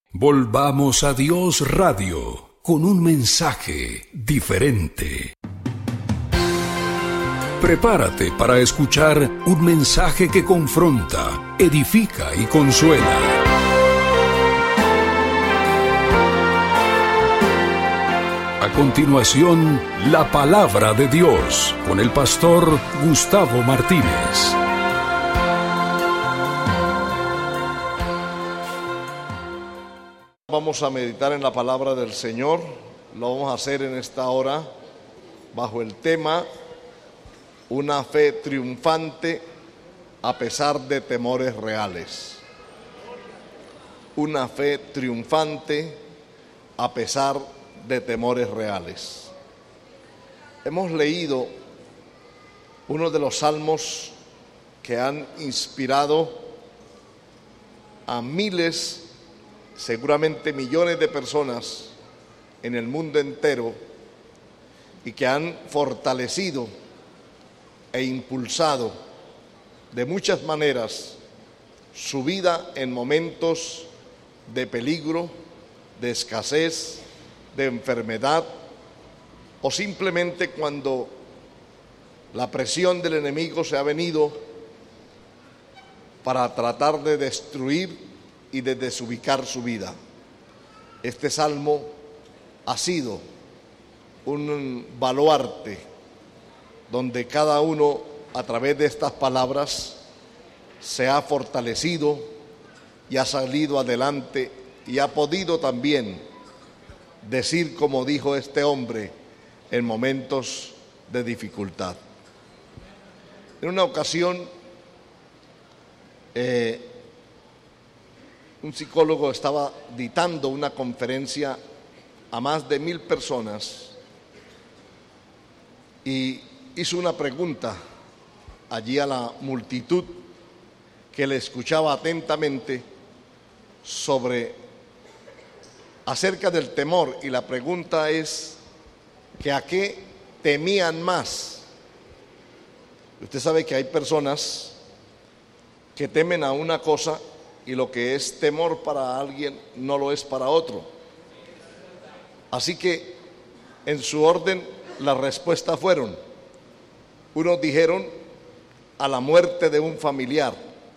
Volvamos a Dios Radio con un mensaje diferente. Prepárate para escuchar un mensaje que confronta, edifica y consuela. A continuación, la palabra de Dios con el pastor Gustavo Martínez. Vamos a meditar en la palabra del Señor. Lo vamos a hacer en esta hora bajo el tema una fe triunfante a pesar de temores reales. Una fe triunfante a pesar de temores reales. Hemos leído uno de los salmos que han inspirado a miles, seguramente millones de personas en el mundo entero y que han fortalecido e impulsado de muchas maneras su vida en momentos de peligro, de escasez, de enfermedad o simplemente cuando la presión del enemigo se ha venido para tratar de destruir y de desubicar su vida. Este salmo ha sido un baluarte donde cada uno a través de estas palabras se ha fortalecido y ha salido adelante y ha podido también decir como dijo este hombre en momentos de dificultad. En una ocasión un psicólogo estaba dictando una conferencia a más de 1000 personas y hizo una pregunta allí a la multitud que le escuchaba atentamente acerca del temor, y la pregunta es que a qué temían más. Usted sabe que hay personas que temen a una cosa y lo que es temor para alguien no lo es para otro. Así que en su orden las respuestas fueron: unos dijeron a la muerte de un familiar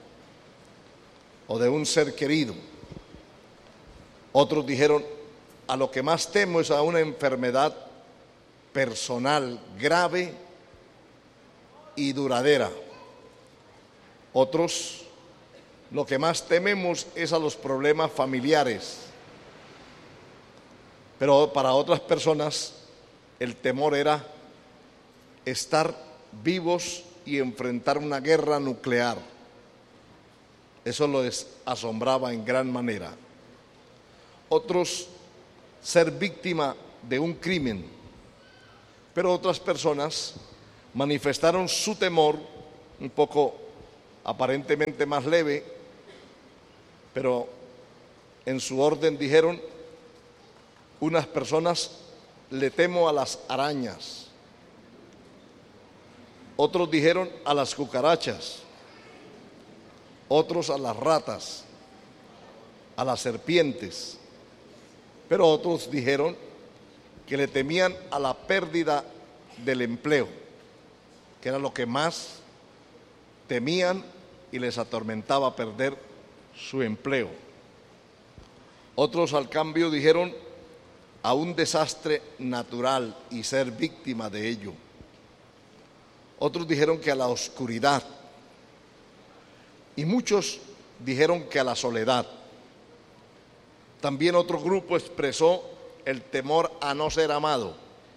o de un ser querido. Otros dijeron a lo que más temo es a una enfermedad personal grave y duradera. Otros, lo que más tememos es a los problemas familiares. Pero para otras personas el temor era estar vivos y enfrentar una guerra nuclear. Eso les asombraba en gran manera. Otros, ser víctima de un crimen. Pero otras personas manifestaron su temor un poco aparentemente más leve, pero en su orden dijeron: unas personas le temo a las arañas. Otros dijeron a las cucarachas. Otros a las ratas, a las serpientes. Pero otros dijeron que le temían a la pérdida del empleo, que era lo que más temían y les atormentaba perder su empleo. Otros al cambio dijeron a un desastre natural y ser víctima de ello. Otros dijeron que a la oscuridad, y muchos dijeron que a la soledad. También otro grupo expresó el temor a no ser amado,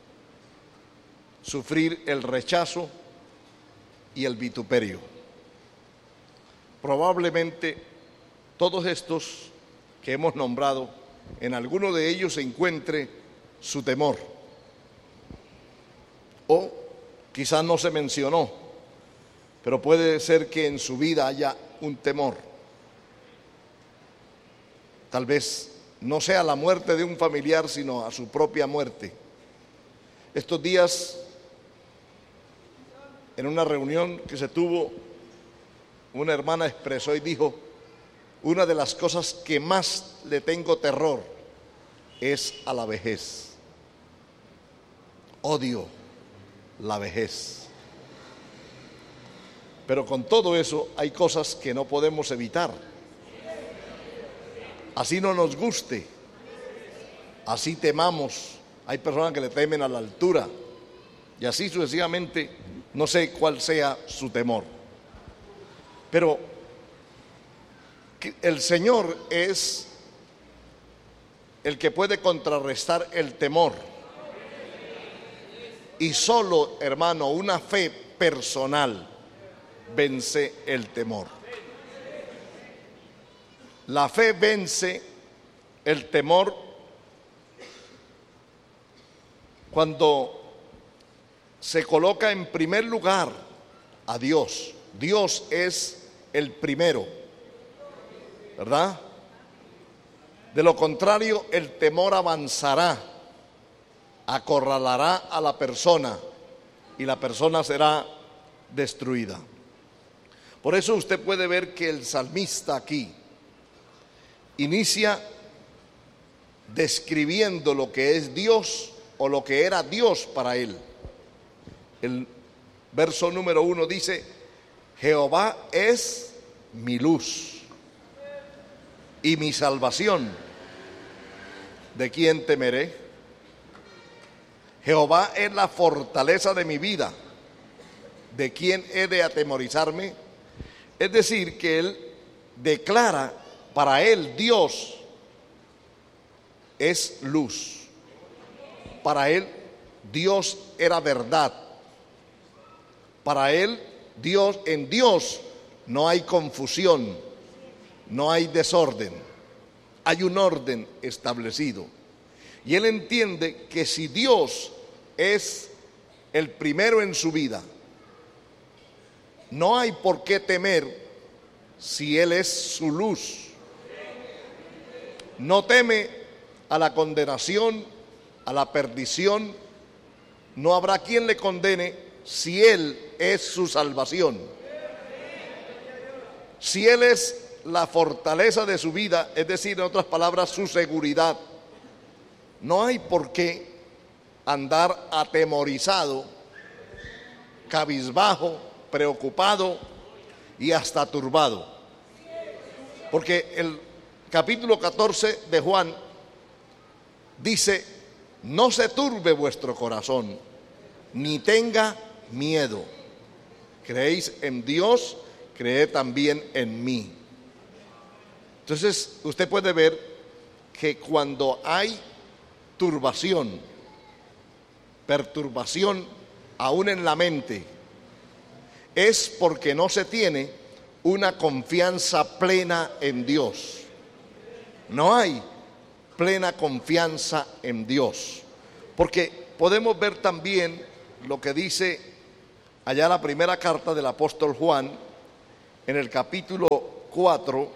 sufrir el rechazo y el vituperio. Probablemente todos estos que hemos nombrado, en alguno de ellos se encuentre su temor. O quizás no se mencionó, pero puede ser que en su vida haya un temor. Tal vez no sea la muerte de un familiar, sino a su propia muerte. Estos días, en una reunión que se tuvo, una hermana expresó y dijo: una de las cosas que más le tengo terror es a la vejez. Odio la vejez. Pero con todo eso hay cosas que no podemos evitar. Así no nos guste, así temamos. Hay personas que le temen a la altura y así sucesivamente, no sé cuál sea su temor. Pero el Señor es el que puede contrarrestar el temor. Y solo, hermano, una fe personal vence el temor. La fe vence el temor cuando se coloca en primer lugar a Dios. Dios es el primero, ¿verdad? De lo contrario, el temor avanzará, acorralará a la persona y la persona será destruida. Por eso usted puede ver que el salmista aquí inicia describiendo lo que es Dios o lo que era Dios para él. El verso número 1 dice: Jehová es mi luz y mi salvación. ¿De quién temeré? Jehová es la fortaleza de mi vida. ¿De quién he de atemorizarme? Es decir, que él declara, para él Dios es luz. Para él Dios era verdad. Para él Dios, en Dios no hay confusión, no hay desorden, hay un orden establecido. Y él entiende que si Dios es el primero en su vida, no hay por qué temer si él es su luz. No teme a la condenación, a la perdición. No habrá quien le condene si él es su salvación. Si él es la fortaleza de su vida, es decir, en otras palabras, su seguridad, no hay por qué andar atemorizado, cabizbajo, preocupado y hasta turbado. Porque el capítulo 14 de Juan dice: no se turbe vuestro corazón, ni tenga miedo. Creéis en Dios, creed también en mí. Entonces usted puede ver que cuando hay turbación, perturbación aún en la mente, es porque no se tiene una confianza plena en Dios. No hay plena confianza en Dios, porque podemos ver también lo que dice allá la primera carta del apóstol Juan, en el capítulo 4.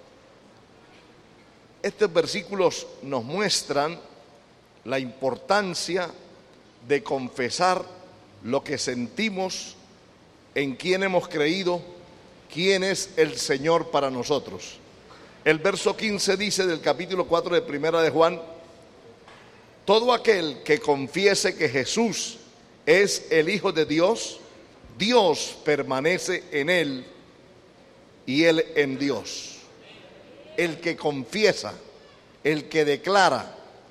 Estos versículos nos muestran la importancia de confesar lo que sentimos, en quién hemos creído, quién es el Señor para nosotros. El verso 15 dice del capítulo 4 de primera de Juan: todo aquel que confiese que Jesús es el Hijo de Dios, Dios permanece en él y él en Dios. El que confiesa, el que declara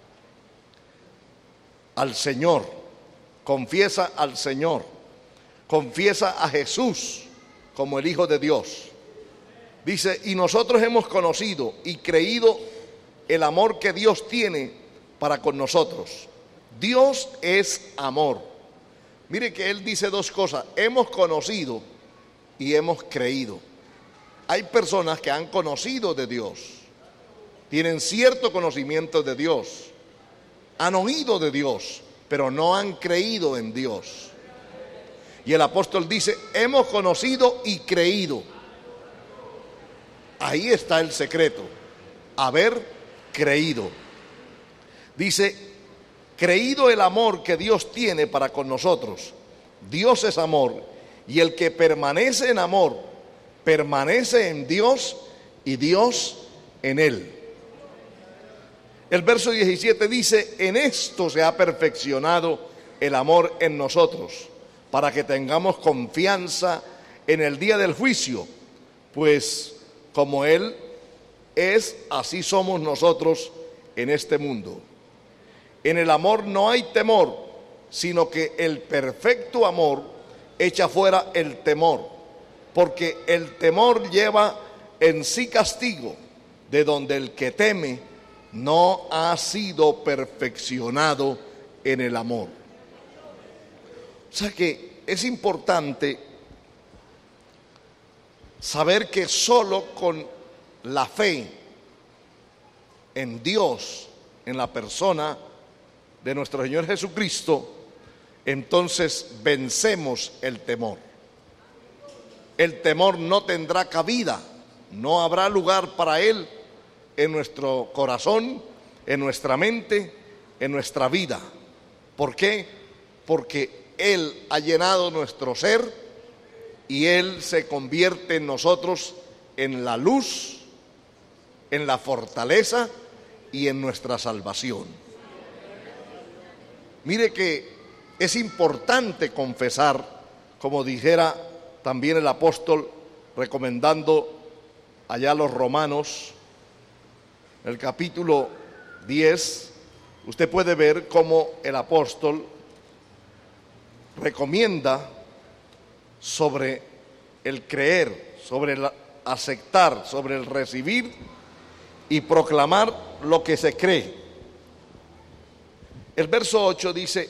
al Señor, confiesa al Señor, confiesa a Jesús como el Hijo de Dios. Dice: y nosotros hemos conocido y creído el amor que Dios tiene para con nosotros. Dios es amor. Mire que él dice dos cosas: hemos conocido y hemos creído. Hay personas que han conocido de Dios, tienen cierto conocimiento de Dios, han oído de Dios, pero no han creído en Dios. Y el apóstol dice: hemos conocido y creído. Ahí está el secreto, haber creído. Dice: creído el amor que Dios tiene para con nosotros. Dios es amor, y el que permanece en amor, permanece en Dios y Dios en él. El verso 17 dice: en esto se ha perfeccionado el amor en nosotros, para que tengamos confianza en el día del juicio, pues como Él es, así somos nosotros en este mundo. En el amor no hay temor, sino que el perfecto amor echa fuera el temor, porque el temor lleva en sí castigo, de donde el que teme no ha sido perfeccionado en el amor. O sea que es importante saber que solo con la fe en Dios, en la persona de nuestro Señor Jesucristo, entonces vencemos el temor. El temor no tendrá cabida, no habrá lugar para él en nuestro corazón, en nuestra mente, en nuestra vida. ¿Por qué? Porque Él ha llenado nuestro ser y Él se convierte en nosotros en la luz, en la fortaleza y en nuestra salvación. Mire que es importante confesar, como dijera también el apóstol, recomendando allá a los romanos, el capítulo 10, usted puede ver cómo el apóstol recomienda sobre el creer, sobre el aceptar, sobre el recibir y proclamar lo que se cree. El verso 8 dice: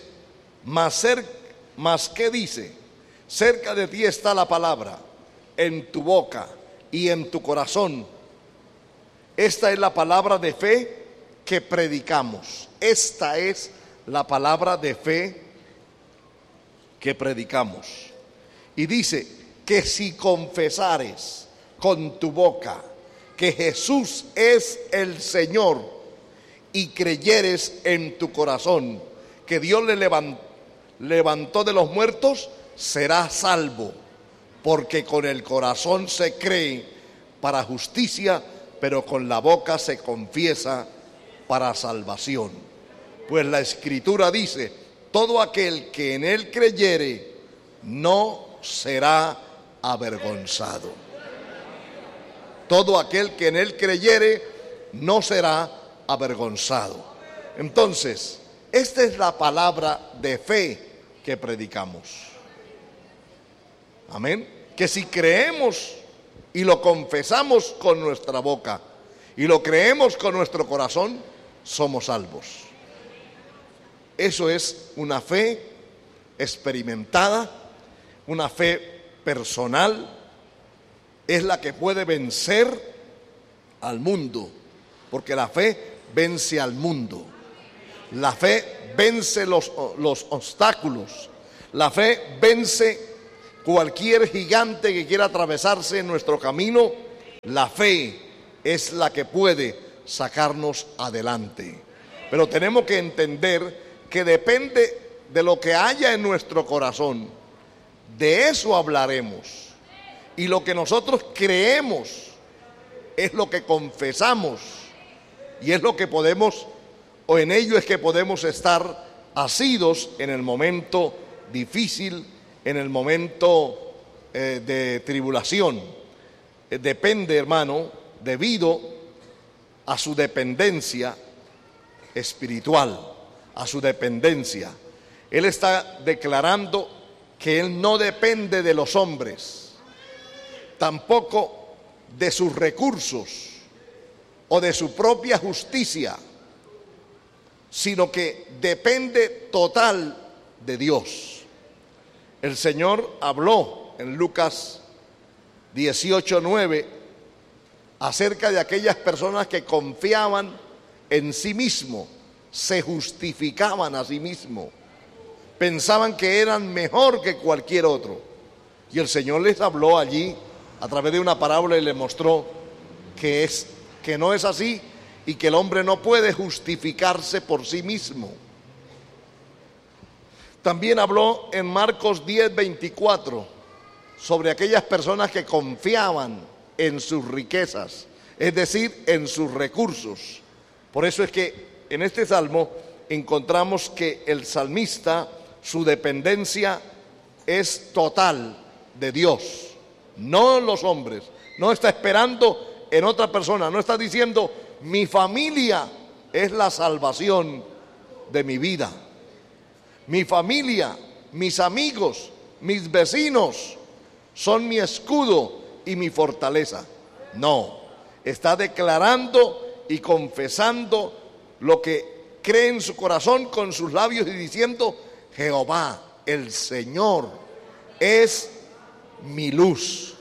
mas ¿qué dice? Cerca de ti está la palabra, en tu boca y en tu corazón. Esta es la palabra de fe que predicamos. Esta es la palabra de fe que predicamos. Y dice que si confesares con tu boca que Jesús es el Señor y creyeres en tu corazón que Dios le levantó de los muertos, serás salvo, porque con el corazón se cree para justicia, pero con la boca se confiesa para salvación. Pues la Escritura dice: todo aquel que en él creyere no será avergonzado. Todo aquel que en él creyere no será avergonzado. Entonces, esta es la palabra de fe que predicamos. Amén. Que si creemos y lo confesamos con nuestra boca y lo creemos con nuestro corazón, somos salvos. Eso es una fe experimentada, una fe personal, es la que puede vencer al mundo, porque la fe vence al mundo. La fe vence los obstáculos. La fe vence cualquier gigante que quiera atravesarse en nuestro camino. La fe es la que puede sacarnos adelante. Pero tenemos que entender que depende de lo que haya en nuestro corazón. De eso hablaremos. Y lo que nosotros creemos es lo que confesamos. Y es lo que podemos, o en ello es que podemos estar asidos en el momento difícil, en el momento de tribulación. Depende, hermano, debido a su dependencia espiritual, a su dependencia. Él está declarando que él no depende de los hombres, tampoco de sus recursos o de su propia justicia, sino que depende total de Dios. El Señor habló en Lucas 18:9 acerca de aquellas personas que confiaban en sí mismos, se justificaban a sí mismos, pensaban que eran mejor que cualquier otro. Y el Señor les habló allí a través de una parábola y les mostró que no es así y que el hombre no puede justificarse por sí mismo. También habló en Marcos 10:24 sobre aquellas personas que confiaban en sus riquezas, es decir, en sus recursos. Por eso es que en este salmo encontramos que el salmista, su dependencia es total de Dios, no los hombres. No está esperando en otra persona, no está diciendo mi familia es la salvación de mi vida, mi familia, mis amigos, mis vecinos son mi escudo y mi fortaleza. No, está declarando y confesando lo que cree en su corazón con sus labios y diciendo: Jehová, el Señor, es mi luz,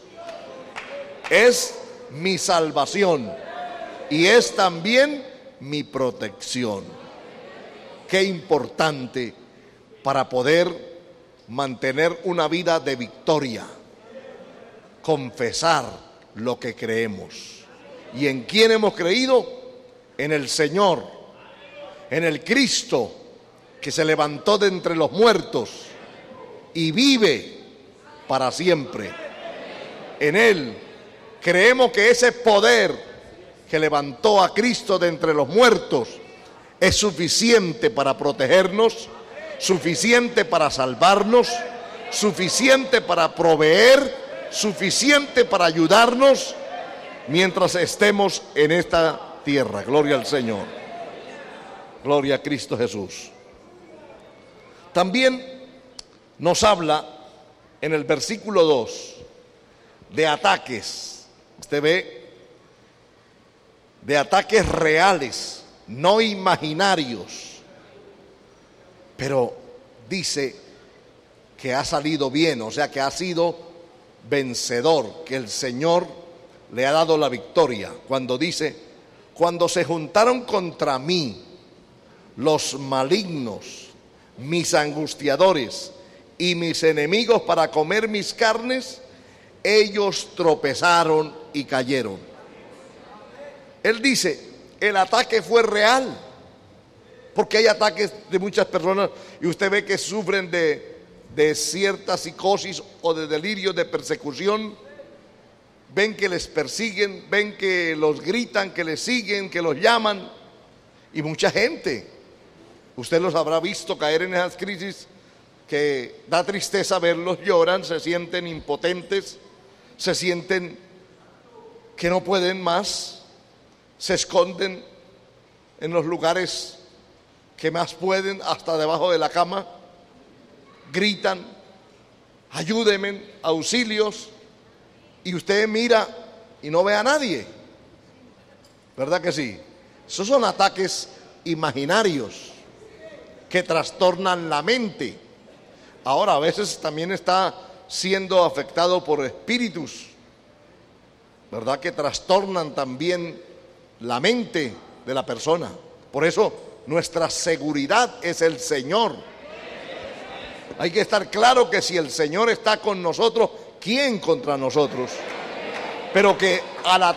es mi salvación y es también mi protección. Qué importante para poder mantener una vida de victoria, confesar lo que creemos. ¿Y en quién hemos creído? En el Señor, en el Cristo que se levantó de entre los muertos y vive para siempre. En Él creemos que ese poder que levantó a Cristo de entre los muertos es suficiente para protegernos, suficiente para salvarnos, suficiente para proveer, suficiente para ayudarnos mientras estemos en esta tierra. Gloria al Señor. Gloria a Cristo Jesús. También nos habla en el versículo 2 de ataques. Usted ve, de ataques reales, no imaginarios. Pero dice que ha salido bien, o sea que ha sido vencedor, que el Señor le ha dado la victoria. Cuando dice: cuando se juntaron contra mí los malignos, mis angustiadores y mis enemigos para comer mis carnes, ellos tropezaron y cayeron. Él dice, el ataque fue real, porque hay ataques de muchas personas y usted ve que sufren de cierta psicosis o de delirio de persecución. Ven que les persiguen, ven que los gritan, que les siguen, que los llaman. Y mucha gente, usted los habrá visto caer en esas crisis que da tristeza verlos, lloran, se sienten impotentes, se sienten que no pueden más, se esconden en los lugares que más pueden, hasta debajo de la cama, gritan: ayúdenme, auxilios. Y usted mira y no ve a nadie, ¿verdad que sí? Esos son ataques imaginarios que trastornan la mente. Ahora, a veces también está siendo afectado por espíritus, ¿verdad? Que trastornan también la mente de la persona. Por eso nuestra seguridad es el Señor. Hay que estar claro que si el Señor está con nosotros, ¿quién contra nosotros? Pero que al